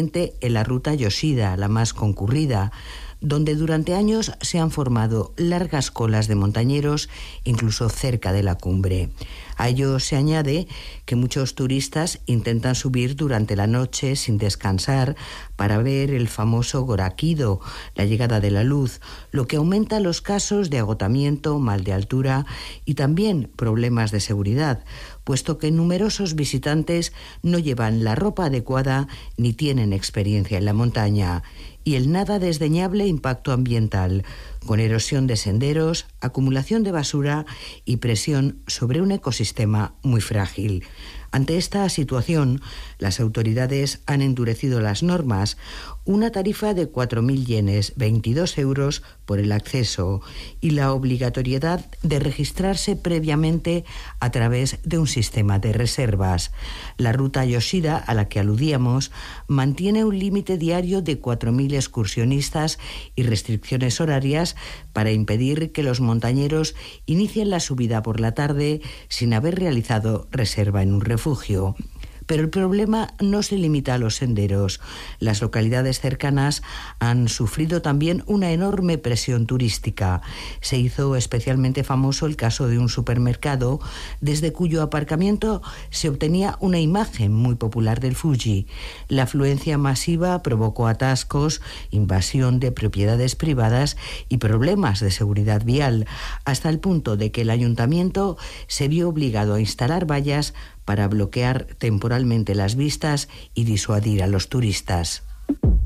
especialmente en la ruta Yoshida, la más concurrida, donde durante años se han formado largas colas de montañeros, incluso cerca de la cumbre. A ello se añade que muchos turistas intentan subir durante la noche sin descansar para ver el famoso Gorakido, la llegada de la luz, lo que aumenta los casos de agotamiento, mal de altura y también problemas de seguridad, puesto que numerosos visitantes no llevan la ropa adecuada ni tienen experiencia en la montaña, y el nada desdeñable impacto ambiental, con erosión de senderos, acumulación de basura y presión sobre un ecosistema muy frágil. Ante esta situación, las autoridades han endurecido las normas, una tarifa de 4.000 yenes, 22 euros por el acceso, y la obligatoriedad de registrarse previamente a través de un sistema de reservas. La ruta Yoshida, a la que aludíamos, mantiene un límite diario de 4.000 excursionistas y restricciones horarias para impedir que los montañeros inicien la subida por la tarde sin haber realizado reserva en un refugio. Pero el problema no se limita a los senderos. Las localidades cercanas han sufrido también una enorme presión turística. Se hizo especialmente famoso el caso de un supermercado desde cuyo aparcamiento se obtenía una imagen muy popular del Fuji. La afluencia masiva provocó atascos, invasión de propiedades privadas y problemas de seguridad vial, hasta el punto de que el ayuntamiento se vio obligado a instalar vallas para bloquear temporalmente las vistas y disuadir a los turistas.